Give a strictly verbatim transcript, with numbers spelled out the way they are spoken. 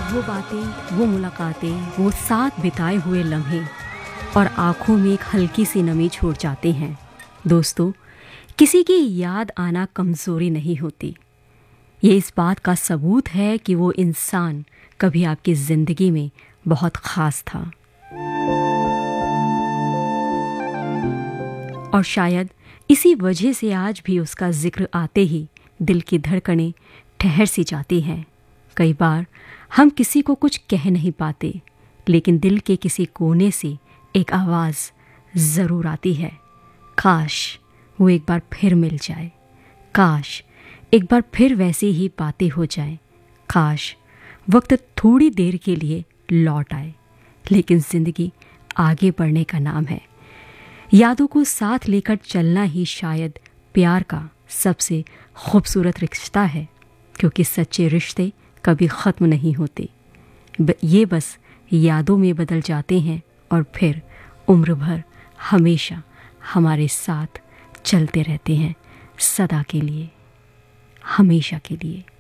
वो बातें, वो मुलाकातें, वो साथ बिताए हुए लम्हे और आँखों में एक हल्की सी नमी छोड़ जाते हैं। दोस्तों, किसी की याद आना कमज़ोरी नहीं होती। ये इस बात का सबूत है कि वो इंसान कभी आपकी ज़िंदगी में बहुत ख़ास था। और शायद इसी वजह से आज भी उसका जिक्र आते ही दिल की धड़कनें ठहर सी जाती हैं। कई बार हम किसी को कुछ कह नहीं पाते, लेकिन दिल के किसी कोने से एक आवाज़ ज़रूर आती है, काश वो एक बार फिर मिल जाए, काश एक बार फिर वैसी ही बातें हो जाएं, काश वक्त थोड़ी देर के लिए लौट आए। लेकिन ज़िंदगी आगे बढ़ने का नाम है। यादों को साथ लेकर चलना ही शायद प्यार का सबसे खूबसूरत रिश्ता है, क्योंकि सच्चे रिश्ते कभी ख़त्म नहीं होते। ये बस यादों में बदल जाते हैं और फिर उम्र भर हमेशा हमारे साथ चलते रहते हैं, सदा के लिए, हमेशा के लिए।